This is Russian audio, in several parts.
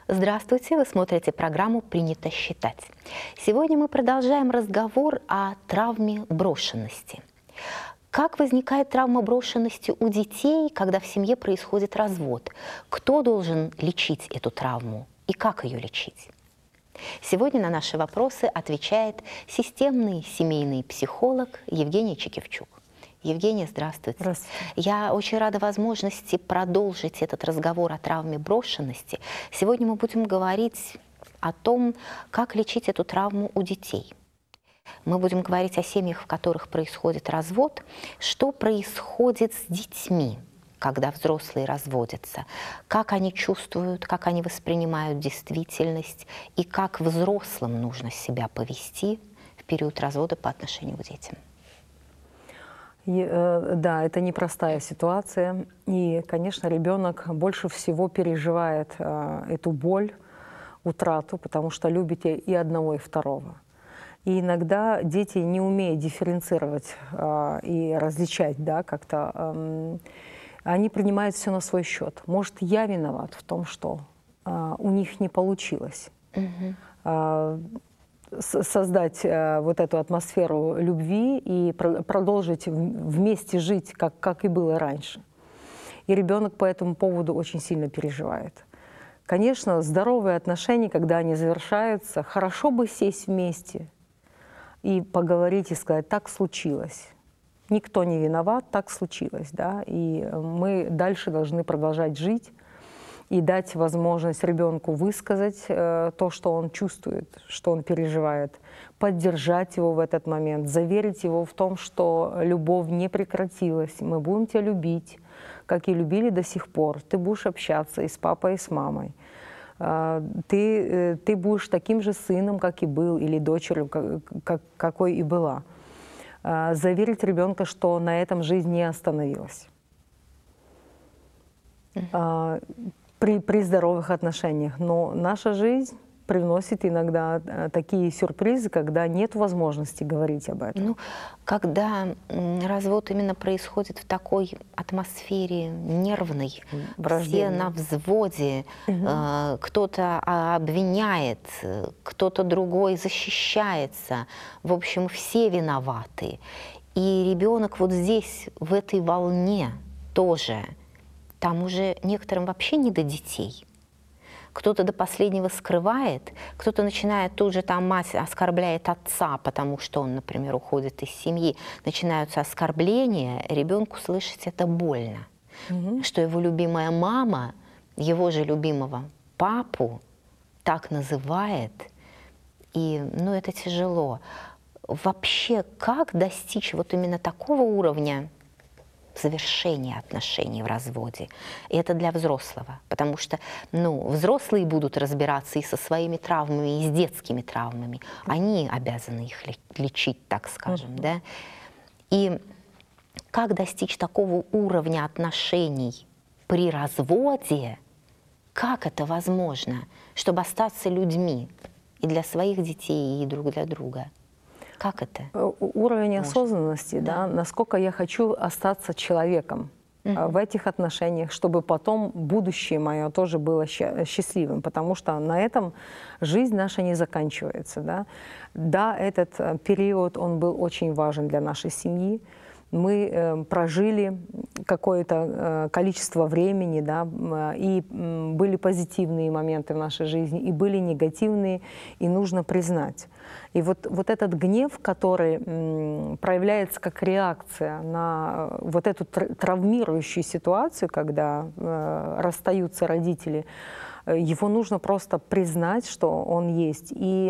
Здравствуйте, вы смотрите программу «Принято считать». Сегодня мы продолжаем разговор о травме брошенности. Как возникает травма брошенности у детей, когда в семье происходит развод? Кто должен лечить эту травму и как ее лечить? Сегодня на наши вопросы отвечает системный семейный психолог Евгения Чикевчук. Евгения, здравствуйте. Здравствуйте. Я очень рада возможности продолжить этот разговор о травме брошенности. Сегодня мы будем говорить о том, как лечить эту травму у детей. Мы будем говорить о семьях, в которых происходит развод, что происходит с детьми, когда взрослые разводятся, как они чувствуют, как они воспринимают действительность и как взрослым нужно себя повести в период развода по отношению к детям. Да, это непростая ситуация, и, конечно, ребенок больше всего переживает эту боль, утрату, потому что любит и одного, и второго. И иногда дети не умеют дифференцировать и различать, да, как-то, они принимают все на свой счет. Может, я виноват в том, что у них не получилось. Создать вот эту атмосферу любви и продолжить вместе жить, как и было раньше. И ребенок по этому поводу очень сильно переживает. Конечно, здоровые отношения, когда они завершаются, хорошо бы сесть вместе и поговорить и сказать: так случилось. Никто не виноват, так случилось. Да? И мы дальше должны продолжать жить и дать возможность ребенку высказать то, что он чувствует, что он переживает, поддержать его в этот момент, заверить его в том, что любовь не прекратилась, мы будем тебя любить, как и любили до сих пор, ты будешь общаться и с папой, и с мамой, ты будешь таким же сыном, как и был, или дочерью, какой и была. Заверить ребенка, что на этом жизнь не остановилась. При здоровых отношениях. Но наша жизнь приносит иногда такие сюрпризы, когда нет возможности говорить об этом. Ну, когда развод именно происходит в такой атмосфере нервной, все на взводе, кто-то обвиняет, кто-то другой защищается, в общем, все виноваты. И ребенок вот здесь, в этой волне тоже. Там уже некоторым вообще не до детей. Кто-то до последнего скрывает, кто-то начинает тут же, там мать оскорбляет отца, потому что он, например, уходит из семьи. Начинаются оскорбления, ребенку слышать это больно. Что его любимая мама, его же любимого папу так называет, и, ну, это тяжело. Вообще, как достичь вот именно такого уровня завершение отношений в разводе? И это для взрослого, потому что, ну, взрослые будут разбираться и со своими травмами, и с детскими травмами. Они обязаны их лечить, так скажем, да? И как достичь такого уровня отношений при разводе? Как это возможно, чтобы остаться людьми и для своих детей, и друг для друга? Как это? Уровень осознанности, да, насколько я хочу остаться человеком в этих отношениях, чтобы потом будущее мое тоже было счастливым, потому что на этом жизнь наша не заканчивается. Да, да, этот период, он был очень важен для нашей семьи. Мы прожили какое-то количество времени, да, и были позитивные моменты в нашей жизни, и были негативные, и нужно признать. И вот этот гнев, который проявляется как реакция на вот эту травмирующую ситуацию, когда расстаются родители, его нужно просто признать, что он есть, и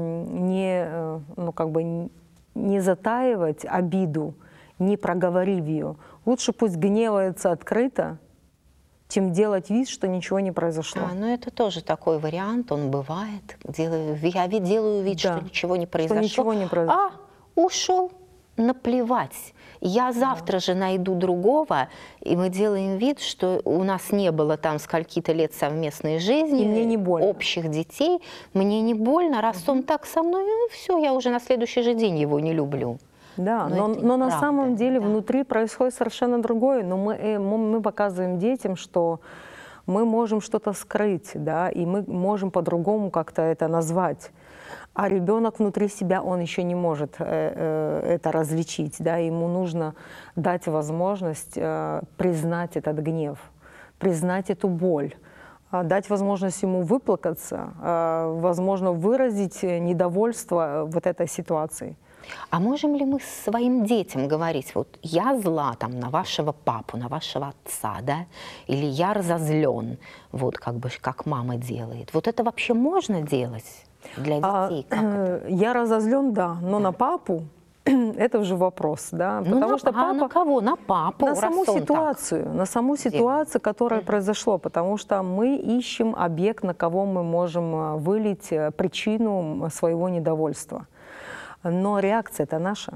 не затаивать обиду, не проговорив ее. Лучше пусть гневается открыто, чем делать вид, что ничего не произошло. Ну это тоже такой вариант, он бывает. Я делаю вид, что ничего не произошло. Что ничего не произошло. Ушел, наплевать. Я завтра же найду другого, и мы делаем вид, что у нас не было там скольки-то лет совместной жизни, и мне не больно. Общих детей. Мне не больно, раз он так со мной, все, я уже на следующий же день его не люблю. Да, но на самом деле внутри происходит совершенно другое. Но мы показываем детям, что мы можем что-то скрыть, да, и мы можем по-другому как-то это назвать. А ребенок внутри себя, он еще не может это различить, да, ему нужно дать возможность признать этот гнев, признать эту боль, дать возможность ему выплакаться, возможно, выразить недовольство вот этой ситуацией. А можем ли мы своим детям говорить, вот я зла там на вашего папу, на вашего отца, да, или я разозлен, вот как бы как мама делает? Вот это вообще можно делать для детей? Как это? Я разозлен, да, но на папу это уже вопрос, да, Ну, потому что папа... на кого? На папу, На раз саму он так. ситуацию, на саму ситуацию, которая произошла, потому что мы ищем объект, на кого мы можем вылить причину своего недовольства. Но реакция-то наша.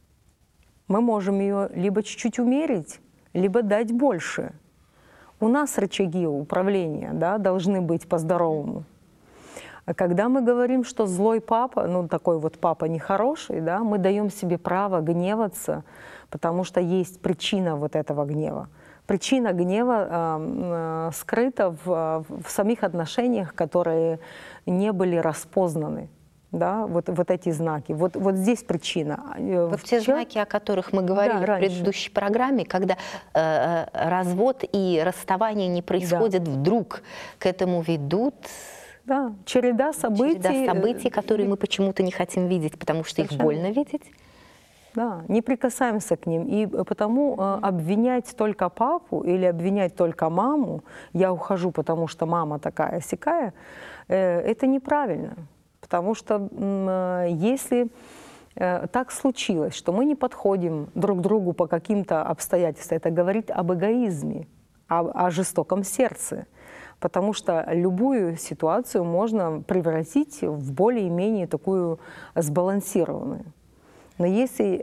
Мы можем ее либо чуть-чуть умерить, либо дать больше. У нас рычаги управления, да, должны быть по-здоровому. А когда мы говорим, что злой папа, ну такой вот папа нехороший, да, мы даем себе право гневаться, потому что есть причина вот этого гнева. Причина гнева скрыта в самих отношениях, которые не были распознаны. Да, вот эти знаки. Вот здесь причина. Вот те знаки, о которых мы говорили в предыдущей программе, когда развод и расставание не происходят вдруг, к этому ведут... Да, череда событий, которые мы почему-то не хотим видеть, потому что их больно видеть. Да, не прикасаемся к ним. И потому обвинять только папу или обвинять только маму, я ухожу, потому что мама такая-сякая, это неправильно. Потому что если так случилось, что мы не подходим друг к другу по каким-то обстоятельствам, это говорит об эгоизме, о жестоком сердце. Потому что любую ситуацию можно превратить в более-менее такую сбалансированную. Но если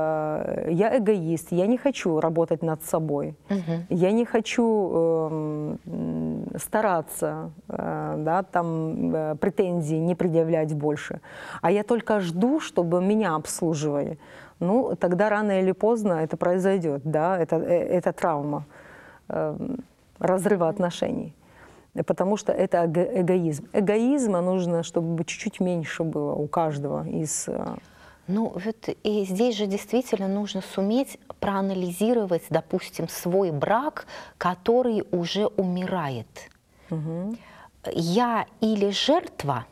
я эгоист, я не хочу работать над собой, я не хочу стараться, да, там, претензий не предъявлять больше, а я только жду, чтобы меня обслуживали, ну, тогда рано или поздно это произойдет, да, это травма разрыва отношений. Потому что это эгоизм. Эгоизма нужно, чтобы чуть-чуть меньше было у каждого из... Ну, вот и здесь же действительно нужно суметь проанализировать, допустим, свой брак, который уже умирает. Угу. Я или жертва,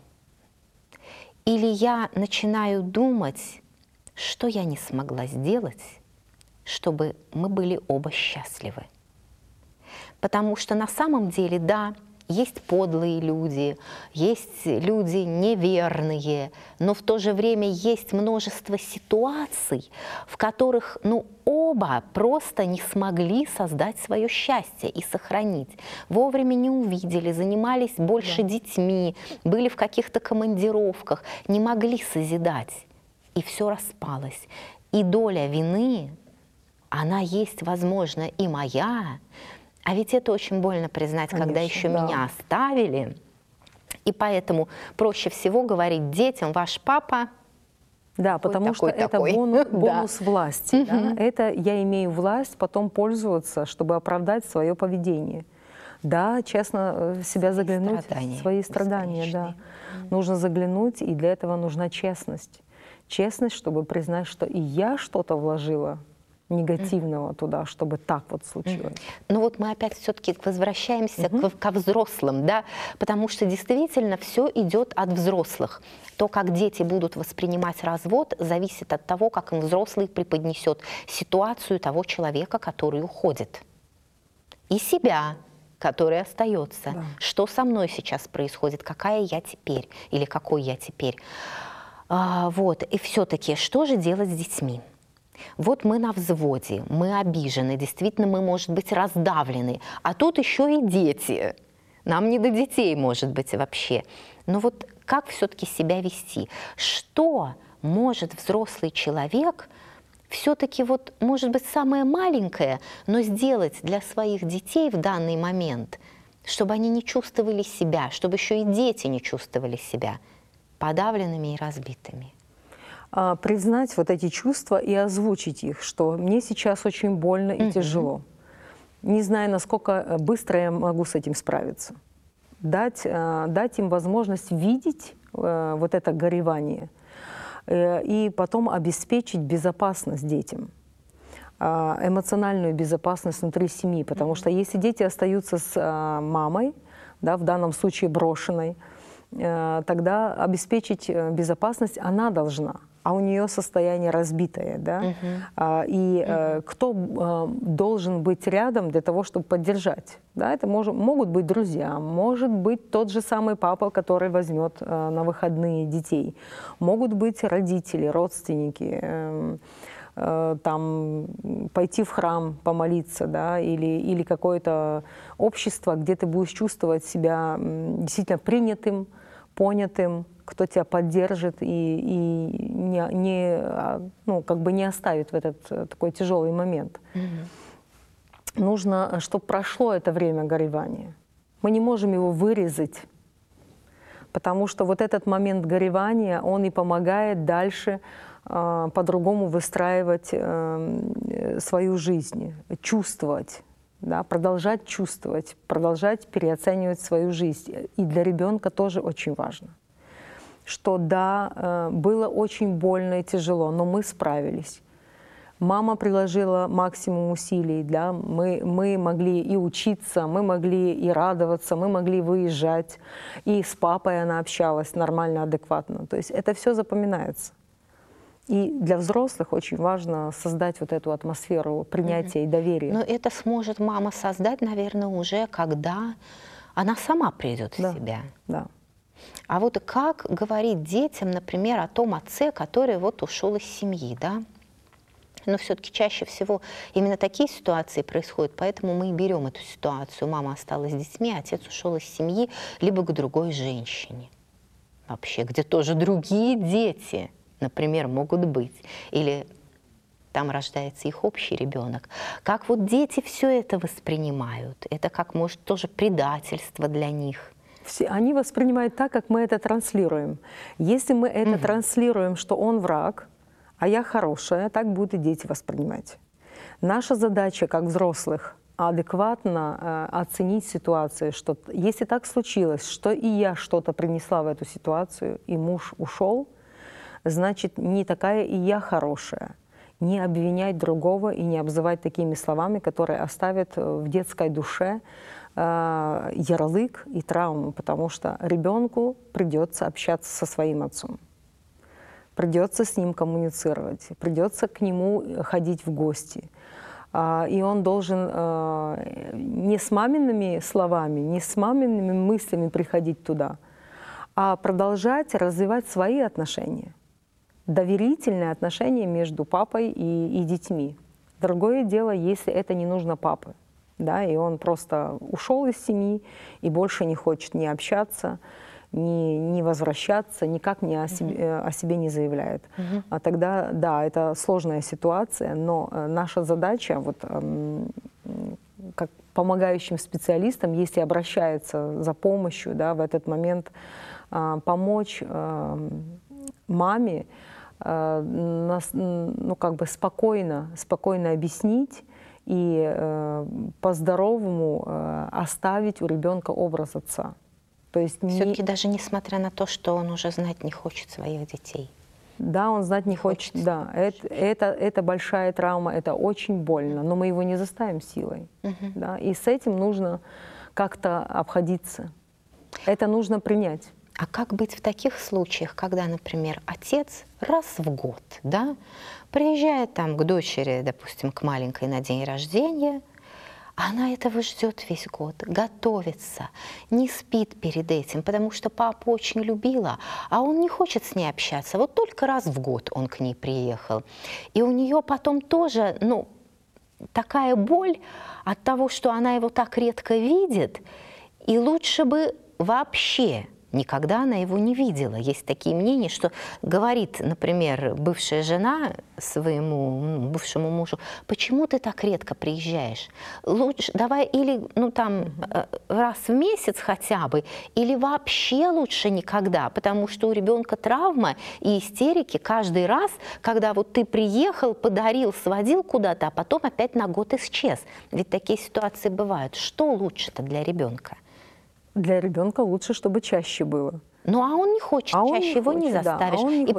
или я начинаю думать, что я не смогла сделать, чтобы мы были оба счастливы. Потому что на самом деле, да, есть подлые люди, есть люди неверные, но в то же время есть множество ситуаций, в которых, ну, оба просто не смогли создать свое счастье и сохранить. Вовремя не увидели, занимались больше детьми, были в каких-то командировках, не могли созидать. И все распалось. И доля вины, она есть, возможно, и моя. А ведь это очень больно признать, конечно, когда еще меня оставили. И поэтому проще всего говорить детям: ваш папа... Да, потому что это бонус власти. Да? Это я имею власть потом пользоваться, чтобы оправдать свое поведение. Да, честно в себя заглянуть, свои страдания. Да. Нужно заглянуть, и для этого нужна честность. Честность, чтобы признать, что и я что-то вложила негативного туда, чтобы так вот случилось. Ну вот мы опять все-таки возвращаемся ко взрослым, да, потому что действительно все идет от взрослых. То, как дети будут воспринимать развод, зависит от того, как им взрослый преподнесет ситуацию того человека, который уходит. И себя, который остается. Да. Что со мной сейчас происходит, какая я теперь или какой я теперь. Вот. И все-таки, что же делать с детьми? Вот мы на взводе, мы обижены, действительно мы, может быть, раздавлены, а тут еще и дети. Нам не до детей, может быть, вообще. Но вот как все-таки себя вести? Что может взрослый человек все-таки, вот, может быть, самое маленькое, но сделать для своих детей в данный момент, чтобы они не чувствовали себя, чтобы еще и дети не чувствовали себя подавленными и разбитыми? Признать вот эти чувства и озвучить их, что мне сейчас очень больно и тяжело. не зная, насколько быстро я могу с этим справиться. Дать им возможность видеть вот это горевание и потом обеспечить безопасность детям, эмоциональную безопасность внутри семьи. Потому что если дети остаются с мамой, да, в данном случае брошенной, тогда обеспечить безопасность она должна, а у нее состояние разбитое. Да? Кто должен быть рядом для того, чтобы поддержать? Да? Это могут быть друзья, может быть тот же самый папа, который возьмет на выходные детей, могут быть родители, родственники, там, пойти в храм помолиться, да, или какое-то общество, где ты будешь чувствовать себя действительно принятым, понятым, кто тебя поддержит и как бы не оставит в этот такой тяжелый момент. Нужно, чтобы прошло это время горевания. Мы не можем его вырезать, потому что вот этот момент горевания, он и помогает дальше по-другому выстраивать свою жизнь, чувствовать, да, продолжать чувствовать, продолжать переоценивать свою жизнь. И для ребенка тоже очень важно, что да, было очень больно и тяжело, но мы справились. Мама приложила максимум усилий, да, мы могли и учиться, мы могли и радоваться, мы могли выезжать, и с папой она общалась нормально, адекватно. То есть это все запоминается. И для взрослых очень важно создать вот эту атмосферу принятия и доверия. Но это сможет мама создать, наверное, уже когда она сама придет в себя. Да. А вот как говорить детям, например, о том отце, который вот ушел из семьи, да? Но все-таки чаще всего именно такие ситуации происходят, поэтому мы и берем эту ситуацию. Мама осталась с детьми, отец ушел из семьи, либо к другой женщине. Вообще, где тоже другие дети, например, могут быть. Или там рождается их общий ребенок. Как вот дети все это воспринимают? Это как, может, тоже предательство для них? Они воспринимают так, как мы это транслируем. Если мы это транслируем, что он враг, а я хорошая, так будут и дети воспринимать. Наша задача, как взрослых, адекватно оценить ситуацию, что если так случилось, что и я что-то принесла в эту ситуацию, и муж ушел, значит, не такая и я хорошая. Не обвинять другого и не обзывать такими словами, которые оставят в детской душе ярлык и травму, потому что ребенку придется общаться со своим отцом. Придется с ним коммуницировать, придется к нему ходить в гости. И он должен не с мамиными словами, не с мамиными мыслями приходить туда, а продолжать развивать свои отношения. Доверительные отношения между папой и детьми. Другое дело, если это не нужно папе, да, и он просто ушел из семьи и больше не хочет ни общаться, не возвращаться, никак о себе не заявляет. А тогда, да, это сложная ситуация, но наша задача, вот, как помогающим специалистам, если обращаются за помощью, да, в этот момент, помочь маме, ну, как бы спокойно объяснить и по-здоровому оставить у ребенка образ отца. То есть все-таки даже несмотря на то, что он уже знать не хочет своих детей. Да, он знать не хочет. Да, это большая травма, это очень больно, но мы его не заставим силой. Да, и с этим нужно как-то обходиться. Это нужно принять. А как быть в таких случаях, когда, например, отец раз в год, да, приезжает там к дочери, допустим, к маленькой на день рождения, она этого ждет весь год, готовится, не спит перед этим, потому что папу очень любила, а он не хочет с ней общаться. Вот только раз в год он к ней приехал. И у нее потом тоже, ну, такая боль от того, что она его так редко видит, и лучше бы вообще Никогда она его не видела. Есть такие мнения, что говорит, например, бывшая жена своему бывшему мужу: почему ты так редко приезжаешь? Лучше давай или раз в месяц хотя бы, или вообще лучше никогда, потому что у ребенка травма и истерики каждый раз, когда вот ты приехал, подарил, сводил куда-то, а потом опять на год исчез. Ведь такие ситуации бывают. Что лучше-то для ребенка? Для ребенка лучше, чтобы чаще было. Ну, а он не хочет, А он чаще не его не хочет, да, заставишь. а он не И хочет.